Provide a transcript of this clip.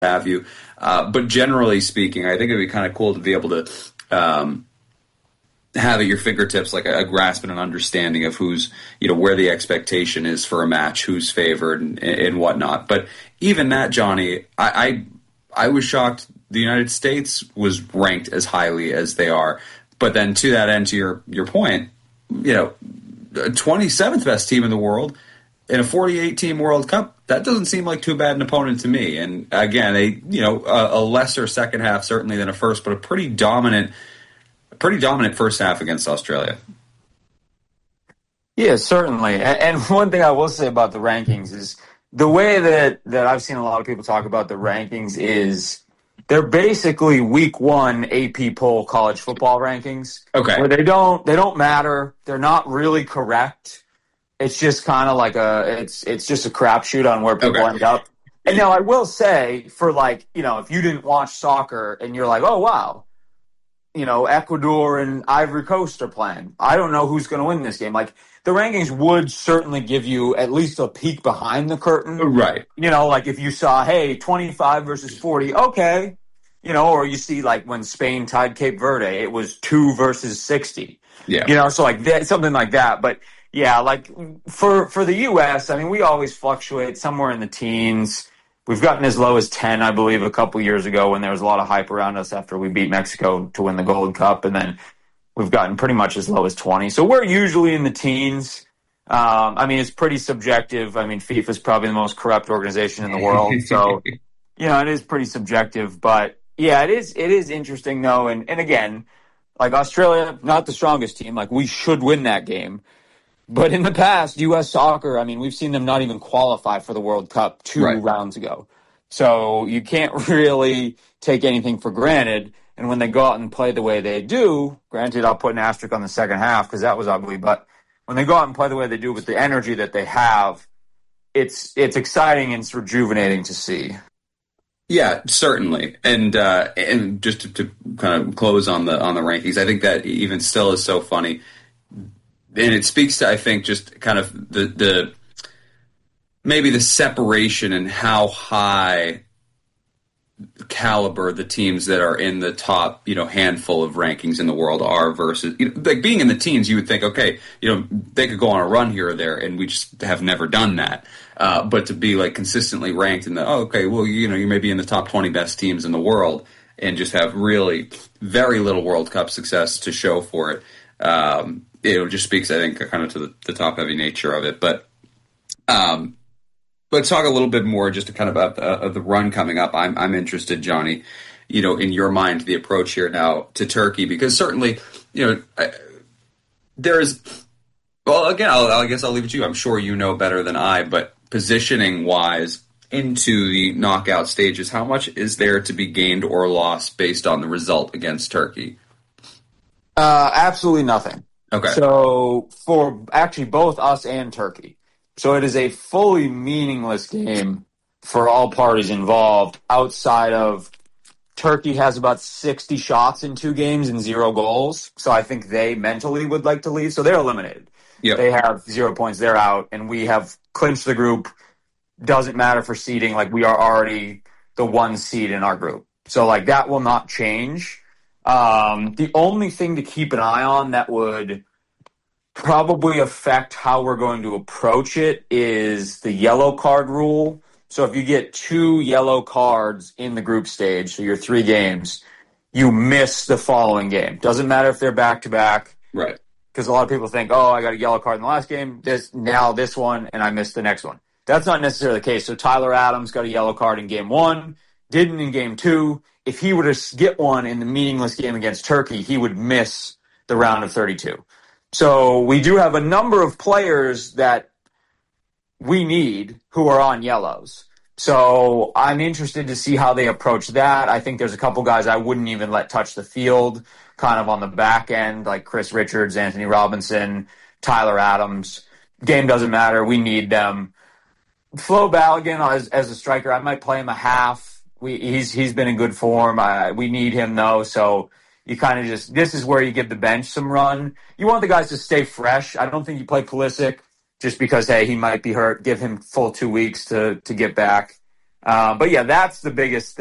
have you. But generally speaking, I think it'd be kind of cool to be able to have at your fingertips like a grasp and an understanding of who's, where the expectation is for a match, who's favored and whatnot. But even that, Johnny, I was shocked the United States was ranked as highly as they are. But then to that end, to your point, 27th best team in the world in a 48-team World Cup, that doesn't seem like too bad an opponent to me. And again, a lesser second half certainly than a first, but a pretty dominant first half against Australia. Yeah, certainly. And one thing I will say about the rankings is the way that I've seen a lot of people talk about the rankings is they're basically week one AP poll college football rankings. Okay. Where they don't matter. They're not really correct. It's just kind of like it's just a crapshoot on where people end up. And now I will say for if you didn't watch soccer and you're like, oh wow, Ecuador and Ivory Coast are playing, I don't know who's going to win this game. Like the rankings would certainly give you at least a peek behind the curtain. Right. Like if you saw, hey, 25 versus 40, okay. Or you see like when Spain tied Cape Verde, it was 2 versus 60. Yeah. So like that, something like that. But yeah, like for the U.S., I mean, we always fluctuate somewhere in the teens. We've gotten as low as 10, I believe, a couple years ago when there was a lot of hype around us after we beat Mexico to win the Gold Cup. And then we've gotten pretty much as low as 20. So we're usually in the teens. I mean, it's pretty subjective. I mean, FIFA is probably the most corrupt organization in the world. So, it is pretty subjective. But yeah, it is interesting though. And again, like Australia, not the strongest team. Like we should win that game. But in the past, U.S. soccer, I mean, we've seen them not even qualify for the World Cup 2 rounds ago. So you can't really take anything for granted. And when they go out and play the way they do, granted, I'll put an asterisk on the second half because that was ugly. But when they go out and play the way they do with the energy that they have, it's exciting and it's rejuvenating to see. Yeah, certainly. And just to kind of close on the rankings, I think that even still is so funny. And it speaks to, I think, just kind of the maybe the separation and how high caliber the teams that are in the top, handful of rankings in the world are versus, like being in the teens, you would think, okay, they could go on a run here or there, and we just have never done that. But to be like consistently ranked in you may be in the top 20 best teams in the world and just have really very little World Cup success to show for it. It just speaks, I think, kind of to the top-heavy nature of it. But let's talk a little bit more just to kind of about the run coming up. I'm interested, Johnny, in your mind, the approach here now to Turkey, because certainly, there is. Well, again, I guess I'll leave it to you. I'm sure you know better than I, but positioning-wise into the knockout stages, how much is there to be gained or lost based on the result against Turkey? Absolutely nothing. Okay. So for actually both us and Turkey. So it is a fully meaningless game for all parties involved outside of Turkey has about 60 shots in 2 games and 0 goals. So I think they mentally would like to leave. So they're eliminated. Yep. They have 0 points. They're out. And we have clinched the group. Doesn't matter for seeding. Like we are already the 1 seed in our group. So like that will not change. The only thing to keep an eye on that would probably affect how we're going to approach it is the yellow card rule. So if you get 2 yellow cards in the group stage, so your 3 games, you miss the following game. Doesn't matter if they're back-to-back. Right. Because a lot of people think, I got a yellow card in the last game, this one, and I missed the next one. That's not necessarily the case. So Tyler Adams got a yellow card in game 1, didn't in game 2. If he were to get one in the meaningless game against Turkey, he would miss the round of 32. So we do have a number of players that we need who are on yellows. So I'm interested to see how they approach that. I think there's a couple guys I wouldn't even let touch the field, kind of on the back end, like Chris Richards, Anthony Robinson, Tyler Adams. Game doesn't matter. We need them. Flo Balogun as a striker, I might play him a half. He's been in good form. We need him though, so you kind of this is where you give the bench some run. You want the guys to stay fresh. I don't think you play Pulisic just because, hey, he might be hurt. Give him full 2 weeks to get back. But yeah, that's the biggest